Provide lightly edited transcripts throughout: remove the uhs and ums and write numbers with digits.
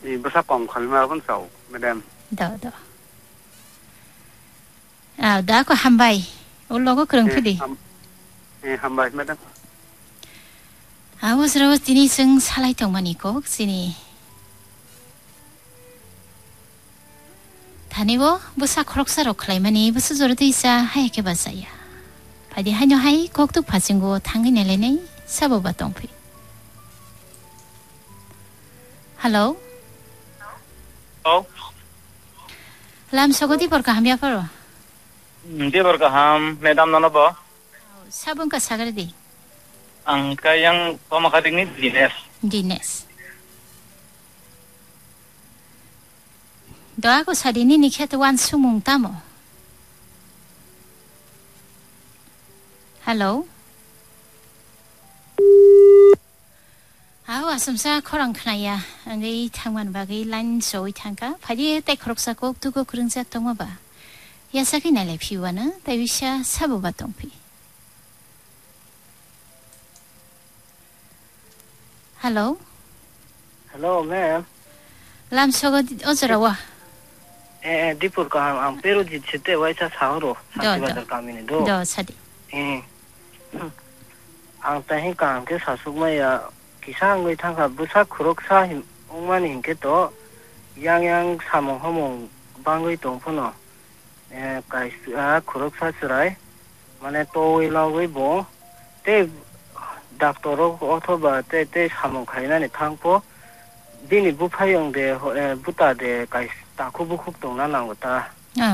이 부사광 관마분 sau madam 더. 아, 나고 한 바이. 올라고 그런 피디. 한 바이 madam 아우스러워 디니 승 살라이 동만이고 혹시니 다니고 무사 코록사로 클라이마니 무슨 소리도 있어 하얗게 봤어야 바디 하녀 하이 곡도 파진고 당근에 내네 사보바 동피 할로 람 소고디 볼까 함이야 바로 Di berka ham medam nono bo. 사본가 사그르디 Angka yang pemakating ni 디네스 너하고 살이니 니케트 완 수몽 따모 할로 아우 아슴사 코랑 크나야 이 탕만 바기 란 소이 탕가 파디 때 크록사 꼭 두고 그릉자 동어봐 야사기 날래 피와는 대위샤 사보바 동피 할로 Hello, ma'am. 람 소거 어쩌라와 Di berka ham ampero di cete waisa sahuro. Santi bazar kami ni do. 너 사디 Ang tahi kam ke sasugmaya kisang ngai thangka busa kuroksa him ongman him ke to yang samong homong bangoi tongpono. Kai kuroksa surai mane to ilawai bo te daktoro otoba te samong khaina ni thangpo bini bupayong de buta de kai takubu khuk tongna nangota.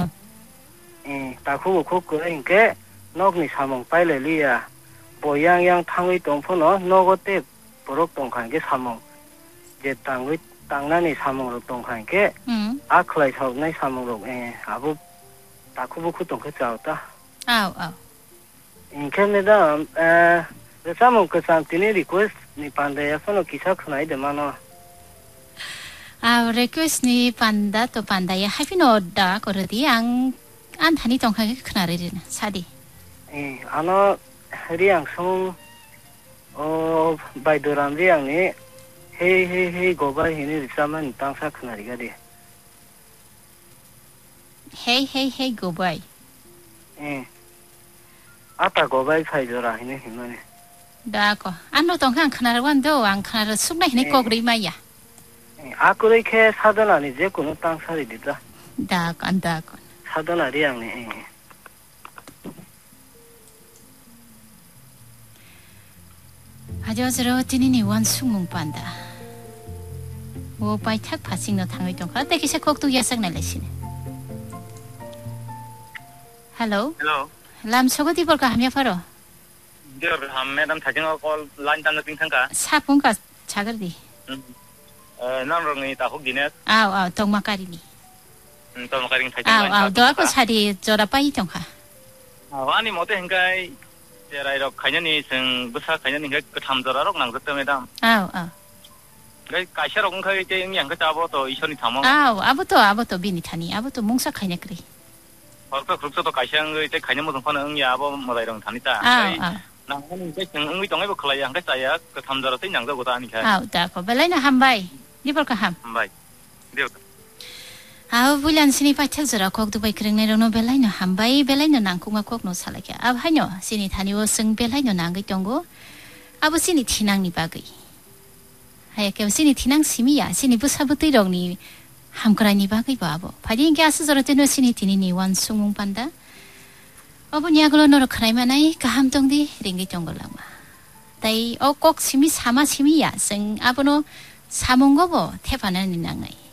Takubu khuk ko inke nokni samong paile liya boyang thangoi tongpono nogote borok tongkhan ke samong je tangnani samong rok tongkhan ke akhlai thoknai samong rok abu takubu khuk tongke chawta. 아우 Inke medam samong ke samtini request ni pandaya sono kisa khunai de mano. 아 request ni panda to panda ya happino da korodi ang an thani tongkha ke khnarerin sadi ano riang song baidoram riang ni hey gobai hini risaman tangsa khnari gadi hey go boy ata gobai phaidora hini himane da ko anno tongkha khnarewan do ang khnar sukna hini kokri maya akure ke sadana ni je kono tangsari dita da ko sadana riang ni 아저스러 티니니 원 숭웅 반다 오 바이 탁 파싱 너 당의 동카 대기세 곡도 야sak 날래시네 할로 Hello. 람 소고디 볼까 하며 바로 Di berka ham medam thajeng call line tan ting thangka. 사본가 자그르디 Namrong ni tahuk dinet. 아우 동마까리니 Pemakating thajeng line. 아우 너하고 살이 저라 빠이 동카 Ani mote hengkai jerai rok khanya ni sing busa khanya ni ke thamjora rok nang jete medam. 아우 Gai kaisha rok khai je yang ke chabo to ishoni thamo. 아부터 비니타니 아부터 몽사 카냐 그래 Horta krukso to kaisha ngai te khanya mo thon ang ya abo modai rong thanita. Nang ni ke sing ungwi tongai bo khlai yang ke saya ke thamjora te yang go ta ni khai. 아우 다고 벨라이나 함바이 니 볼까 함 Bai. Di 아우 불란 시니 파착저라 곡도 바이 그릉네로노 벨라이노 함바이 벨라이노 낭콩가 곡노 살라게 아우 하뇨 시니 다니오 승 벨라이노 낭게 똥고 아부 시니 티낭니 바기 하야케 시니 티낭 시미야 시니 부사부티롱니 함크라니 바기 바보 바디인게 아스저로 때노 시니 티니니 원 숭웅 반다 어부니아글로 노로 크라이마나이 가함똥디 링게 똥걸라마 다이 어꼭 시미 사마 시미야 승 아부노 사몽거보 태파나니 낭나이